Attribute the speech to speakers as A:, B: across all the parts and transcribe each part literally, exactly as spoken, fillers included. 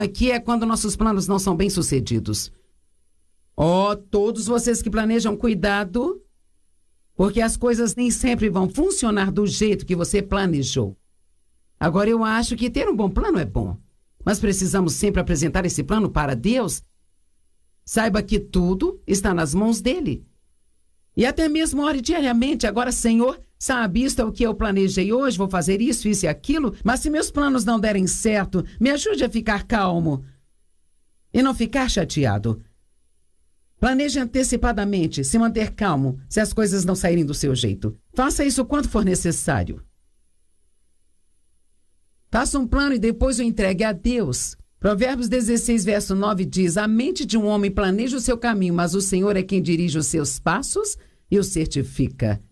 A: aqui é quando nossos planos não são bem-sucedidos. Oh, todos vocês que planejam, cuidado, porque as coisas nem sempre vão funcionar do jeito que você planejou. Agora, eu acho que ter um bom plano é bom, mas precisamos sempre apresentar esse plano para Deus. Saiba que tudo está nas mãos dele. E até mesmo ore diariamente. Agora, Senhor, sabe, isto é o que eu planejei hoje, vou fazer isso, isso e aquilo, mas se meus planos não derem certo, me ajude a ficar calmo e não ficar chateado. Planeje antecipadamente, se manter calmo, se as coisas não saírem do seu jeito. Faça isso quanto for necessário. Faça um plano e depois o entregue a Deus. Provérbios dezesseis, verso nove diz: a mente de um homem planeja o seu caminho, mas o Senhor é quem dirige os seus passos e o certifica.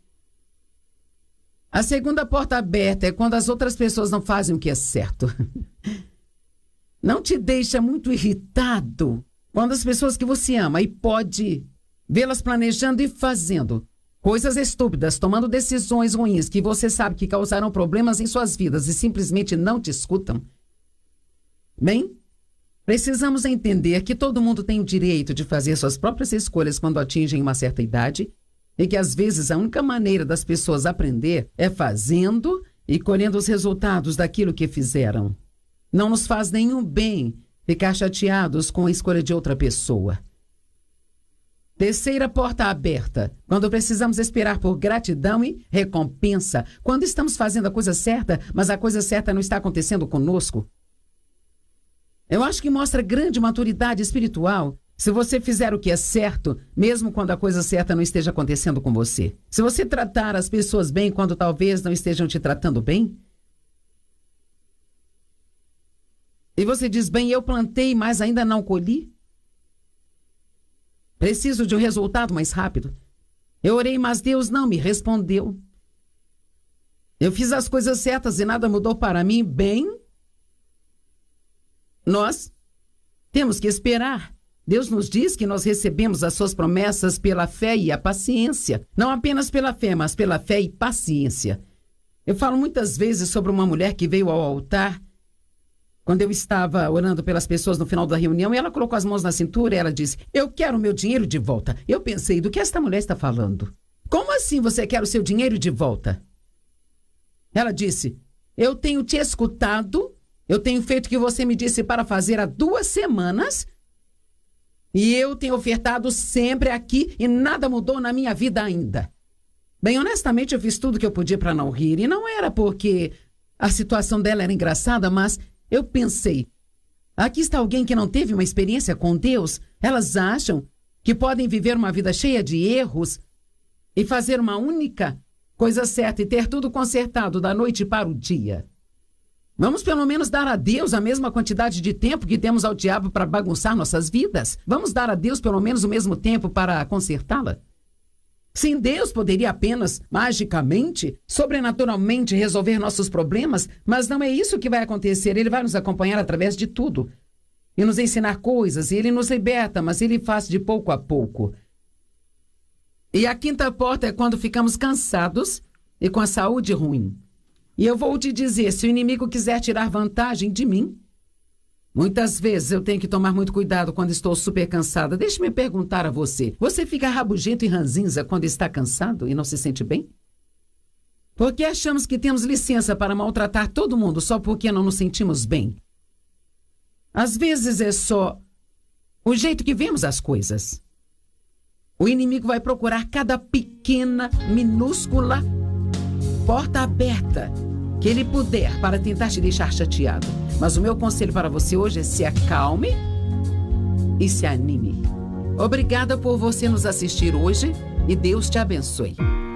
A: A segunda porta aberta é quando as outras pessoas não fazem o que é certo. Não te deixa muito irritado quando as pessoas que você ama e pode vê-las planejando e fazendo coisas estúpidas, tomando decisões ruins que você sabe que causarão problemas em suas vidas e simplesmente não te escutam? Bem, precisamos entender que todo mundo tem o direito de fazer suas próprias escolhas quando atingem uma certa idade e que às vezes a única maneira das pessoas aprender é fazendo e colhendo os resultados daquilo que fizeram. Não nos faz nenhum bem ficar chateados com a escolha de outra pessoa. Terceira porta aberta, quando precisamos esperar por gratidão e recompensa, quando estamos fazendo a coisa certa, mas a coisa certa não está acontecendo conosco. Eu acho que mostra grande maturidade espiritual se você fizer o que é certo, mesmo quando a coisa certa não esteja acontecendo com você. Se você tratar as pessoas bem quando talvez não estejam te tratando bem. E você diz, bem, eu plantei, mas ainda não colhi. Preciso de um resultado mais rápido. Eu orei, mas Deus não me respondeu. Eu fiz as coisas certas e nada mudou para mim. Bem, nós temos que esperar. Deus nos diz que nós recebemos as suas promessas pela fé e a paciência. Não apenas pela fé, mas pela fé e paciência. Eu falo muitas vezes sobre uma mulher que veio ao altar quando eu estava orando pelas pessoas no final da reunião, e ela colocou as mãos na cintura e ela disse, eu quero o meu dinheiro de volta. Eu pensei, do que esta mulher está falando? Como assim você quer o seu dinheiro de volta? Ela disse, eu tenho te escutado, eu tenho feito o que você me disse para fazer há duas semanas, e eu tenho ofertado sempre aqui e nada mudou na minha vida ainda. Bem, honestamente, eu fiz tudo o que eu podia para não rir, e não era porque a situação dela era engraçada, mas eu pensei, aqui está alguém que não teve uma experiência com Deus. Elas acham que podem viver uma vida cheia de erros e fazer uma única coisa certa e ter tudo consertado da noite para o dia. Vamos pelo menos dar a Deus a mesma quantidade de tempo que demos ao diabo para bagunçar nossas vidas? Vamos dar a Deus pelo menos o mesmo tempo para consertá-la? Sim, Deus poderia apenas, magicamente, sobrenaturalmente resolver nossos problemas, mas não é isso que vai acontecer. Ele vai nos acompanhar através de tudo e nos ensinar coisas, e Ele nos liberta, mas Ele faz de pouco a pouco. E a quinta porta é quando ficamos cansados e com a saúde ruim. E eu vou te dizer, se o inimigo quiser tirar vantagem de mim, muitas vezes eu tenho que tomar muito cuidado quando estou super cansada. Deixe-me perguntar a você, você fica rabugento e ranzinza quando está cansado e não se sente bem? Por que achamos que temos licença para maltratar todo mundo só porque não nos sentimos bem? Às vezes é só o jeito que vemos as coisas. O inimigo vai procurar cada pequena, minúscula porta aberta que ele puder para tentar te deixar chateado. Mas o meu conselho para você hoje é se acalme e se anime. Obrigada por você nos assistir hoje e Deus te abençoe.